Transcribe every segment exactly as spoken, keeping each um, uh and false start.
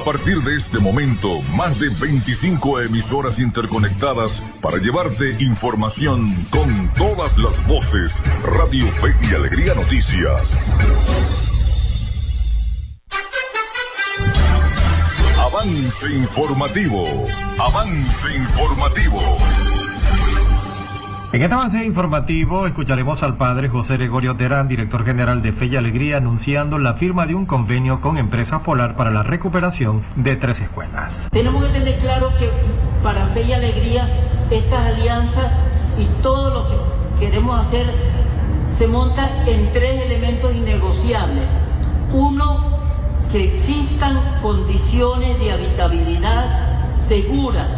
partir de este momento, más de veinticinco emisoras interconectadas para llevarte información con todas las voces. Radio Fe y Alegría Noticias. Avance informativo. Avance informativo. En este avance informativo escucharemos al padre José Gregorio Terán, director general de Fe y Alegría, anunciando la firma de un convenio con Empresa Polar para la recuperación de tres escuelas. Tenemos que tener claro que para Fe y Alegría estas alianzas y todo lo que queremos hacer se monta en tres elementos innegociables. Uno, que existan condiciones de habitabilidad seguras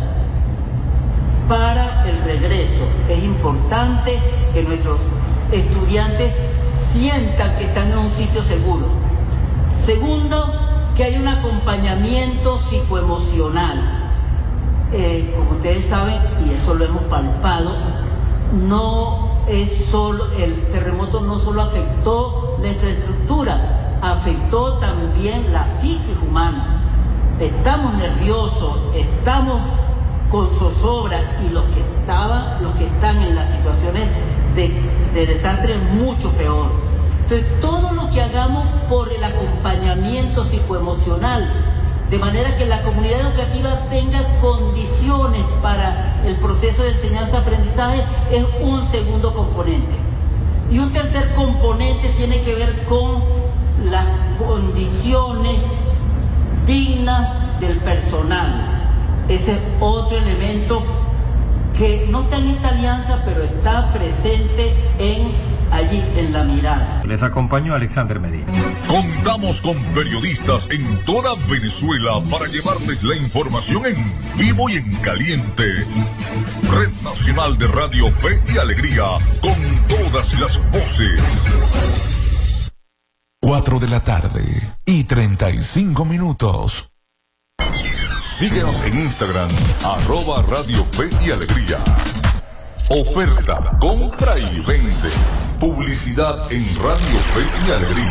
para el regreso. Es importante que nuestros estudiantes sientan que están en un sitio seguro. Segundo, que hay un acompañamiento psicoemocional. Eh, como ustedes saben, y eso lo hemos palpado, no es solo, el terremoto no solo afectó la infraestructura, afectó también la psique humana. Estamos nerviosos, estamos con zozobra, y los que estaban, los que están en las situaciones de, de desastre es mucho peor. Entonces, todo lo que hagamos por el acompañamiento psicoemocional, de manera que la comunidad educativa tenga condiciones para el proceso de enseñanza-aprendizaje, es un segundo componente. Y un tercer componente tiene que ver con las condiciones dignas del personal. Ese es otro elemento que no está en esta alianza, pero está presente en allí, en la mirada. Les acompañó Alexander Medina. Contamos con periodistas en toda Venezuela para llevarles la información en vivo y en caliente. Red Nacional de Radio Fe y Alegría, con todas las voces. Cuatro de la tarde y treinta y cinco minutos. Síguenos en Instagram, arroba Radio Fe y Alegría. Oferta, compra y vende. Publicidad en Radio Fe y Alegría.